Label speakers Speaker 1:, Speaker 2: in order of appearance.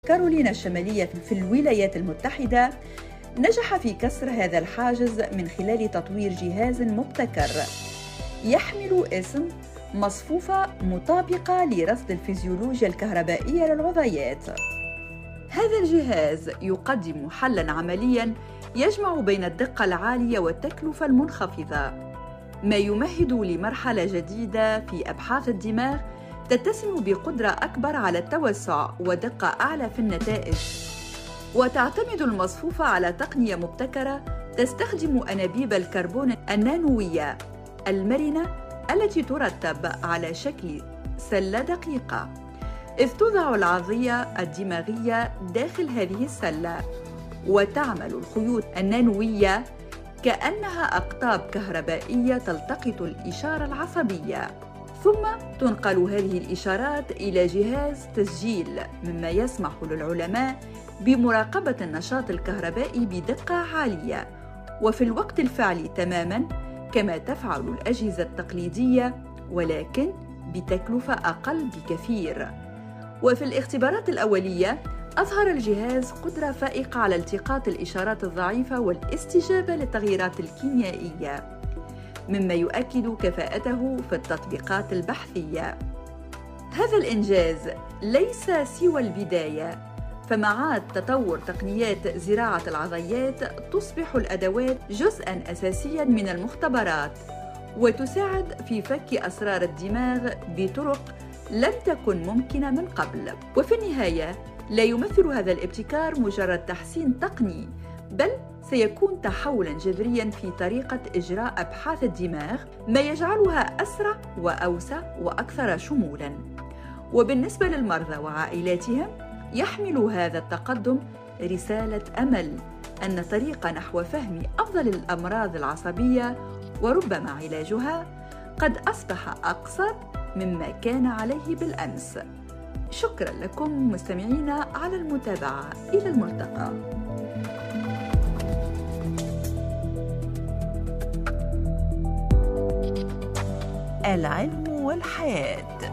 Speaker 1: كارولينا الشمالية في الولايات المتحدة نجح في كسر هذا الحاجز من خلال تطوير جهاز مبتكر يحمل اسم مصفوفة مطابقة لرصد الفيزيولوجيا الكهربائية للعضيات. هذا الجهاز يقدم حلاً عملياً يجمع بين الدقة العالية والتكلفة المنخفضة، ما يمهد لمرحلة جديدة في أبحاث الدماغ تتسم بقدرة أكبر على التوسع ودقة أعلى في النتائج. وتعتمد المصفوفة على تقنية مبتكرة تستخدم أنابيب الكربون النانوية المرنة التي ترتب على شكل سلة دقيقة، إذ توضع العضية الدماغية داخل هذه السلة، وتعمل الخيوط النانوية كأنها أقطاب كهربائية تلتقط الإشارة العصبية، ثم تنقل هذه الإشارات إلى جهاز تسجيل، مما يسمح للعلماء بمراقبة النشاط الكهربائي بدقة عالية وفي الوقت الفعلي تماماً كما تفعل الأجهزة التقليدية، ولكن بتكلفة أقل بكثير. وفي الاختبارات الأولية أظهر الجهاز قدرة فائقة على التقاط الإشارات الضعيفة والاستجابة للتغييرات الكيميائية، مما يؤكد كفاءته في التطبيقات البحثية. هذا الإنجاز ليس سوى البداية، فمع تطور تقنيات زراعة العضيات تصبح الأدوات جزءاً أساسياً من المختبرات، وتساعد في فك أسرار الدماغ بطرق لم تكن ممكنة من قبل. وفي النهاية لا يمثل هذا الابتكار مجرد تحسين تقني، بل سيكون تحولاً جذرياً في طريقة إجراء أبحاث الدماغ، ما يجعلها أسرع وأوسع وأكثر شمولاً. وبالنسبة للمرضى وعائلاتهم، يحمل هذا التقدم رسالة أمل أن طريق نحو فهم أفضل الأمراض العصبية وربما علاجها قد أصبح أقصر مما كان عليه بالأمس. شكراً لكم مستمعينا على المتابعة، إلى الملتقى.
Speaker 2: العلم والحياة.